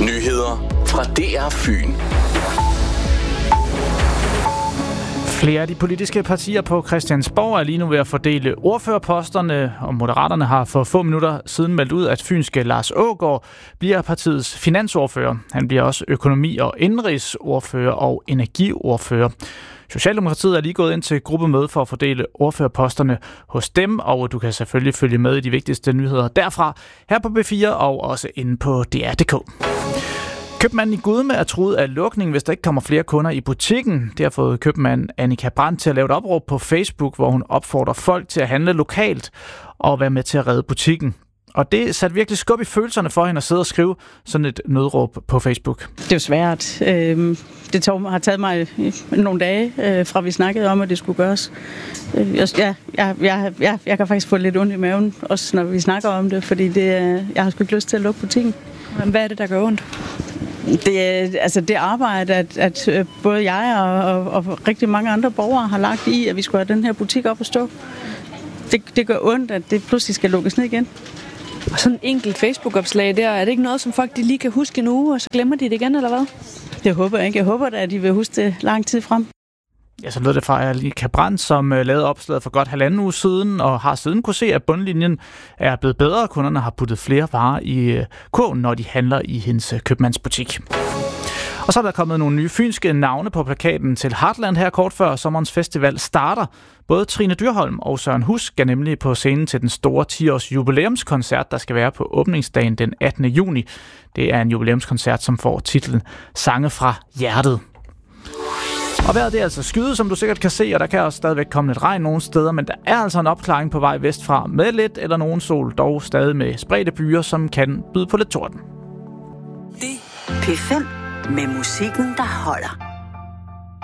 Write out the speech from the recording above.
Nyheder fra DR Fyn. Flere af de politiske partier på Christiansborg er lige nu ved at fordele ordførerposterne, og Moderaterne har for få minutter siden meldt ud, at fynske Lars Aagaard bliver partiets finansordfører. Han bliver også økonomi- og indenrigsordfører og energiordfører. Socialdemokratiet er lige gået ind til gruppemøde for at fordele ordførerposterne hos dem, og du kan selvfølgelig følge med i de vigtigste nyheder derfra, her på B4 og også inde på DR.dk. Købmanden i Gudme er truet af lukning, hvis der ikke kommer flere kunder i butikken. Det har fået købmanden Annika Brandt til at lave et opråb på Facebook, hvor hun opfordrer folk til at handle lokalt og være med til at redde butikken. Og det satte virkelig skub i følelserne for hende at sidde og skrive sådan et nødråb på Facebook. Det er jo svært. Det har taget mig nogle dage, fra vi snakkede om, at det skulle gøres. Jeg kan faktisk få lidt ondt i maven, også når vi snakker om det, fordi jeg har sgu ikke lyst til at lukke butikken. Hvad er det, der gør ondt? Det arbejde, at både jeg og rigtig mange andre borgere har lagt i, at vi skulle have den her butik op at stå. Det gør ondt, at det pludselig skal lukkes ned igen. Og sådan en enkelt Facebook-opslag der, er det ikke noget, som folk de lige kan huske nu, og så glemmer de det igen, eller hvad? Det håber jeg ikke. Jeg håber da, at de vil huske det lang tid frem. Ja, så lød det fra Annika Brandt, som lavede opslaget for godt 1,5 uge siden, og har siden kunne se, at bundlinjen er blevet bedre. Kunderne har puttet flere varer i kurven, når de handler i hendes købmandsbutik. Og så er der kommet nogle nye fynske navne på plakaten til Heartland her kort før sommerens festival starter. Både Trine Dyrholm og Søren Hus skal nemlig på scenen til den store 10-års jubilæumskoncert, der skal være på åbningsdagen den 18. juni. Det er en jubilæumskoncert, som får titlen Sange fra hjertet. Og vejret det er altså skyet, som du sikkert kan se, og der kan også stadigvæk komme lidt regn nogle steder, men der er altså en opklaring på vej vestfra med lidt eller nogen sol, dog stadig med spredte byer, som kan byde på lidt torden. Det P5 med musikken, der holder.